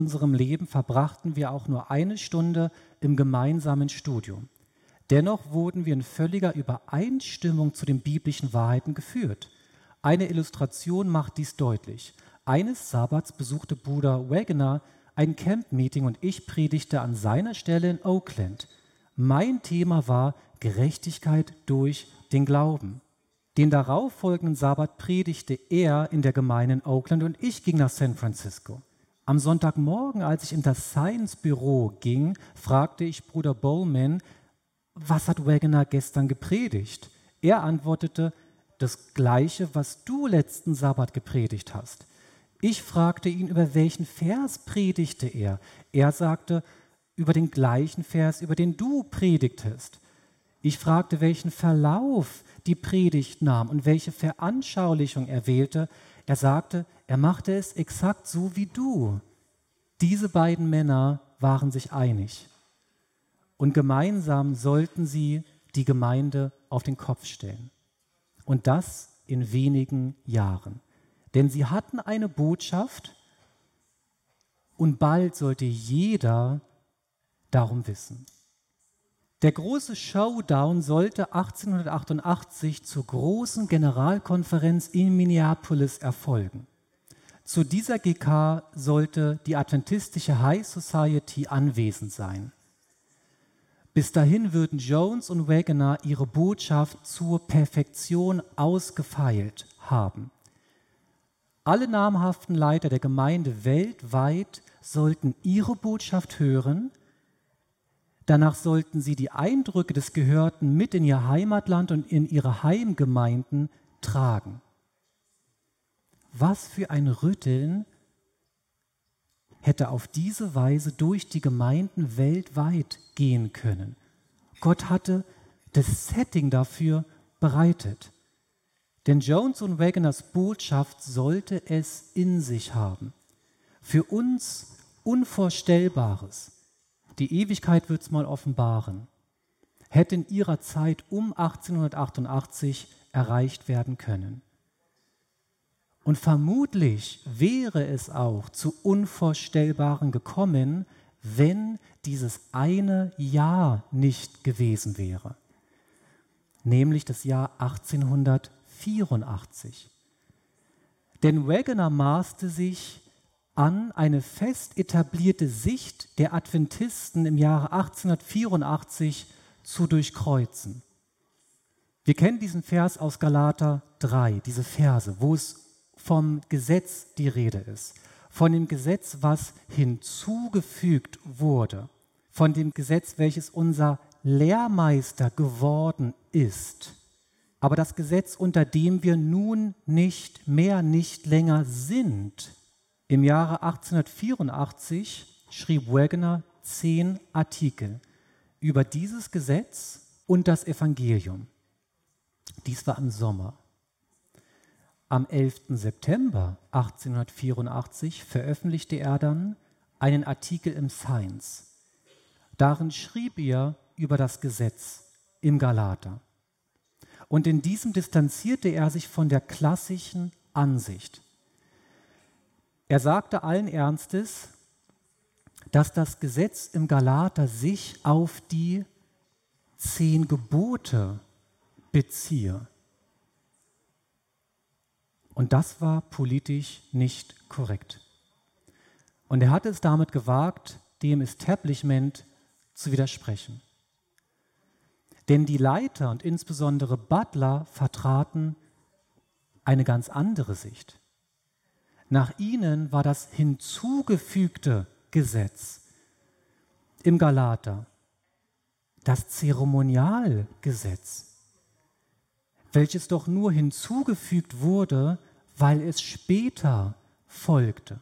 unserem Leben verbrachten wir auch nur eine Stunde im gemeinsamen Studium. Dennoch wurden wir in völliger Übereinstimmung zu den biblischen Wahrheiten geführt. Eine Illustration macht dies deutlich. Eines Sabbats besuchte Bruder Wagner ein Camp-Meeting und ich predigte an seiner Stelle in Oakland. Mein Thema war Gerechtigkeit durch den Glauben. Den darauffolgenden Sabbat predigte er in der Gemeinde in Oakland und ich ging nach San Francisco. Am Sonntagmorgen, als ich in das Science-Büro ging, fragte ich Bruder Bowman, was hat Wagner gestern gepredigt? Er antwortete, das Gleiche, was du letzten Sabbat gepredigt hast. Ich fragte ihn, über welchen Vers predigte er. Er sagte, über den gleichen Vers, über den du predigtest. Ich fragte, welchen Verlauf die Predigt nahm und welche Veranschaulichung er wählte. Er sagte, er machte es exakt so wie du. Diese beiden Männer waren sich einig. Und gemeinsam sollten sie die Gemeinde auf den Kopf stellen. Und das in wenigen Jahren. Denn sie hatten eine Botschaft und bald sollte jeder darum wissen. Der große Showdown sollte 1888 zur großen Generalkonferenz in Minneapolis erfolgen. Zu dieser GK sollte die adventistische High Society anwesend sein. Bis dahin würden Jones und Wagner ihre Botschaft zur Perfektion ausgefeilt haben. Alle namhaften Leiter der Gemeinde weltweit sollten ihre Botschaft hören. Danach sollten sie die Eindrücke des Gehörten mit in ihr Heimatland und in ihre Heimgemeinden tragen. Was für ein Rütteln hätte auf diese Weise durch die Gemeinden weltweit gehen können. Gott hatte das Setting dafür bereitet. Denn Jones und Wagners Botschaft sollte es in sich haben. Für uns Unvorstellbares, die Ewigkeit wird es mal offenbaren, hätte in ihrer Zeit um 1888 erreicht werden können. Und vermutlich wäre es auch zu Unvorstellbaren gekommen, wenn dieses eine Jahr nicht gewesen wäre, nämlich das Jahr 1884. Denn Wagner maßte sich an, eine fest etablierte Sicht der Adventisten im Jahre 1884 zu durchkreuzen. Wir kennen diesen Vers aus Galater 3, diese Verse, wo es vom Gesetz die Rede ist, von dem Gesetz, was hinzugefügt wurde, von dem Gesetz, welches unser Lehrmeister geworden ist. Aber das Gesetz, unter dem wir nun nicht mehr, nicht länger sind. Im Jahre 1884 schrieb Wagner 10 Artikel über dieses Gesetz und das Evangelium. Dies war im Sommer. Am 11. September 1884 veröffentlichte er dann einen Artikel im Science. Darin schrieb er über das Gesetz im Galater. Und in diesem distanzierte er sich von der klassischen Ansicht. Er sagte allen Ernstes, dass das Gesetz im Galater sich auf die 10 Gebote beziehe. Und das war politisch nicht korrekt. Und er hatte es damit gewagt, dem Establishment zu widersprechen. Denn die Leiter und insbesondere Butler vertraten eine ganz andere Sicht. Nach ihnen war das hinzugefügte Gesetz im Galater das Zeremonialgesetz, welches doch nur hinzugefügt wurde, weil es später folgte.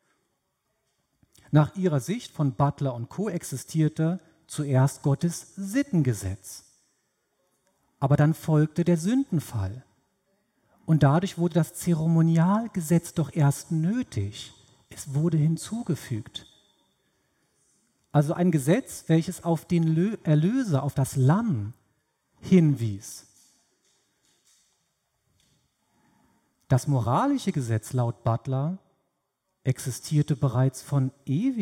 Nach ihrer Sicht von Butler und Co. existierte zuerst Gottes Sittengesetz. Aber dann folgte der Sündenfall. Und dadurch wurde das Zeremonialgesetz doch erst nötig. Es wurde hinzugefügt. Also ein Gesetz, welches auf den Erlöser, auf das Lamm hinwies. Das moralische Gesetz laut Butler existierte bereits von